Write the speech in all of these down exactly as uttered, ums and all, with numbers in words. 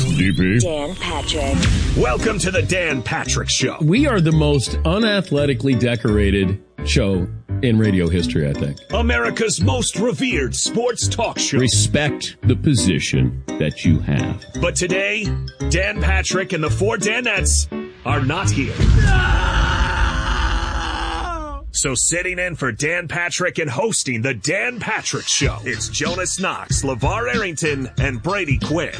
D P. Dan Patrick. Welcome to the Dan Patrick Show. We are the most unathletically decorated show in radio history, I think. America's most revered sports talk show. Respect the position that you have. But today, Dan Patrick and the four Danettes are not here. So sitting in for Dan Patrick and hosting the Dan Patrick Show, it's Jonas Knox, LeVar Arrington, and Brady Quinn.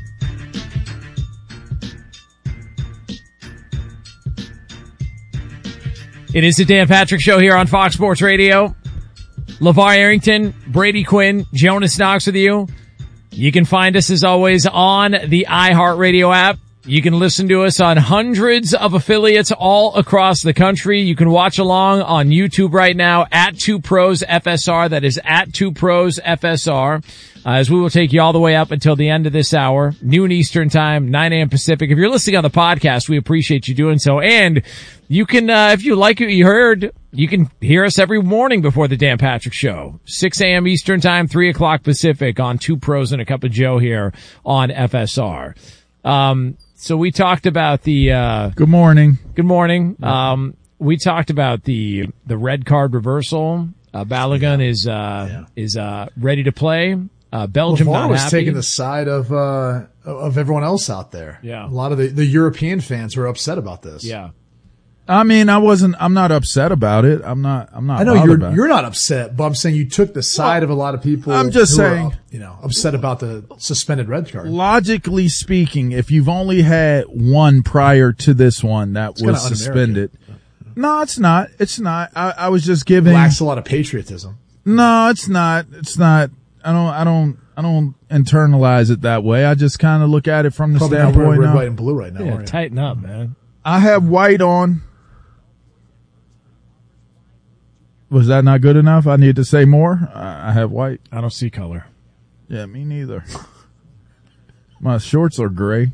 It is the Dan Patrick Show here on Fox Sports Radio. LeVar Arrington, Brady Quinn, Jonas Knox with you. You can find us, as always, on the iHeartRadio app. You can listen to us on hundreds of affiliates all across the country. You can watch along on YouTube right now at two pros F S R. That is at two pros F S R. Uh, as we will take you all the way up until the end of this hour, noon Eastern time, nine a.m. Pacific. If you're listening on the podcast, we appreciate you doing so. And you can, uh, if you like what you heard, you can hear us every morning before the Dan Patrick Show. six a.m. Eastern time, three o'clock Pacific on Two Pros and a Cup of Joe here on F S R. Um, so we talked about the, uh, good morning. Good morning. Um, we talked about the, the red card reversal. Uh, Balogun yeah. is, uh, yeah. is, uh, ready to play. Uh, Belgium LeVar not was happy. taking the side of, uh, of everyone else out there. Yeah. A lot of the, the European fans were upset about this. Yeah. I mean, I wasn't, I'm not upset about it. I'm not, I'm not. I know you're, you're, you're not upset, but I'm saying you took the side well, of a lot of people. I'm just who saying, are, you know, upset about the suspended red card. Logically speaking, if you've only had one prior to this one that it's was suspended. No, it's not. It's not. I, I was just giving. It lacks a lot of patriotism. No, it's not. It's not. I don't, I don't, I don't internalize it that way. I just kind of look at it from the Probably standpoint. Red, now. white, and blue right now. Yeah, tighten up, man. I have white on. Was that not good enough? I need to say more. I have white. I don't see color. Yeah, me neither. My shorts are gray.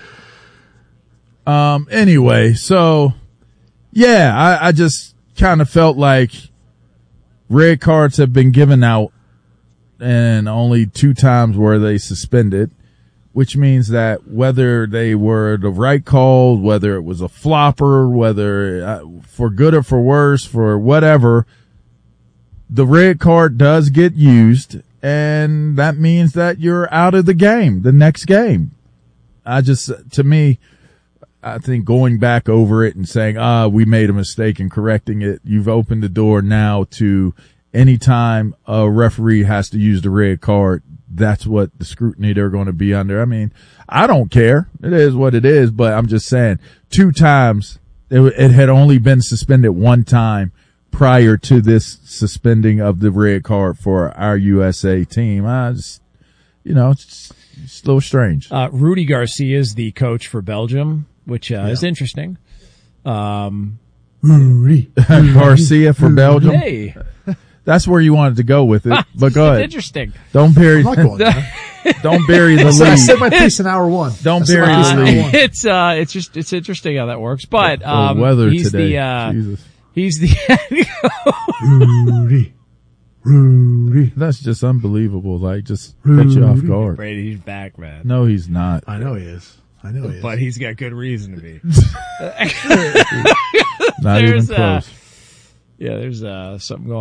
Um, anyway, so yeah, I, I just kind of felt like red cards have been given out and only two times were they suspended, which means that whether they were the right call, whether it was a flopper, whether uh, for good or for worse, for whatever, the red card does get used, and that means that you're out of the game, the next game. I just, to me, I think going back over it and saying, ah, we made a mistake in correcting it, you've opened the door now to anytime a referee has to use the red card, that's what the scrutiny they're going to be under. I mean, I don't care. It is what it is, but I'm just saying two times, it, it had only been suspended one time prior to this suspending of the red card for our U S A team. I just, you know, it's, it's a little strange. Uh, Rudy Garcia is the coach for Belgium, which uh, yeah. is interesting. Um, Rudy. Garcia for Belgium. Hey. That's where you wanted to go with it, but go ahead. Interesting. Don't bury, don't bury the lead. I said my piece in hour one. Don't bury the lead. It's, uh, it's just, it's interesting how that works, but, um, the weather he's today. the, uh, Jesus. He's the Rudy, Rudy. That's just unbelievable. Like, just catch you off guard. Brady, he's back, man. No, he's not. I know he is. I know he is. But he's got good reason to be. Not even close. Uh, yeah, there's uh, something going on.